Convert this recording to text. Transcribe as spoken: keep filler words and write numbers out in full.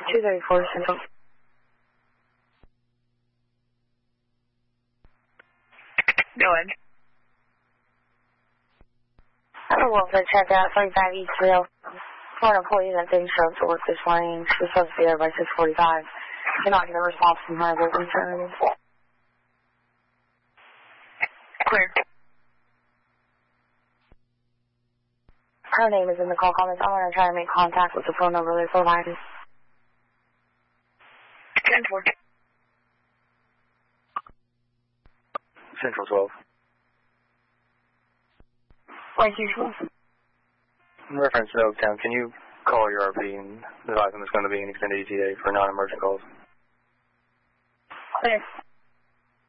two thirty-four Central. Go ahead. I will welfare check out thirty-five East Trail. Four employees that didn't show up to work this morning. She was supposed to be there by six forty-five. Did not get a response from her. They're concerned. Clear. Her name is in the call comments. I'm going to try to make contact with the phone number they provided. ten four. Central twelve. White usual. In reference to Oaktown, can you call your R P and advise them it's going to be an extended E T A for non-emergent calls? Clear.